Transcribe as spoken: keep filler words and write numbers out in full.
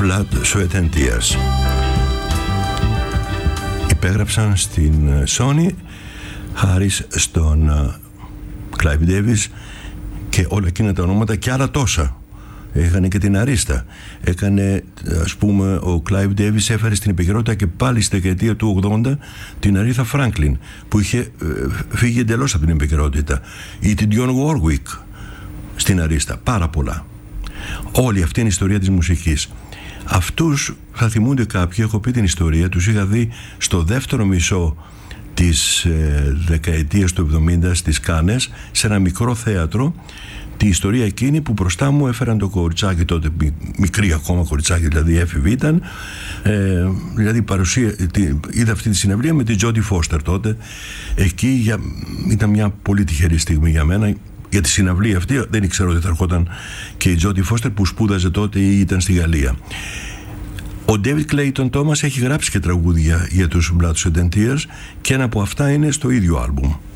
Blood, Sweat and Tears. Υπέγραψαν στην Sony χάρη στον Clive Davis και όλα εκείνα τα ονόματα και άλλα τόσα. Είχαν και την Αρίστα. Έκανε, ας πούμε, ο Clive Davis έφερε στην επικαιρότητα και πάλι στη δεκαετία του ογδόντα την Αρίθα Φράγκλιν, που είχε ε, φύγει εντελώς από την επικαιρότητα, ή την Dionne Warwick στην Αρίστα. Πάρα πολλά. Όλη αυτή είναι η ιστορία της μουσικής. Αυτούς θα θυμούνται κάποιοι, έχω πει την ιστορία, τους είχα δει στο δεύτερο μισό της ε, δεκαετίας του εβδομήντα στις Κάνες, σε ένα μικρό θέατρο, τη ιστορία εκείνη που μπροστά μου έφεραν το κοριτσάκι τότε, μικρή ακόμα κοριτσάκι, δηλαδή έφηβη ήταν, ε, δηλαδή παρουσία, τη, είδα αυτή τη συναυλία με την Jodie Foster τότε. Εκεί για, ήταν μια πολύ τυχερή στιγμή για μένα, για τη συναυλία αυτή. Δεν ήξερα ότι θα ερχόταν και η Jodie Foster που σπούδαζε τότε ή ήταν στη Γαλλία. Ο David Clayton Thomas έχει γράψει και τραγούδια για τους Blood, Sweat and Tears και ένα από αυτά είναι στο ίδιο άλμπουμ.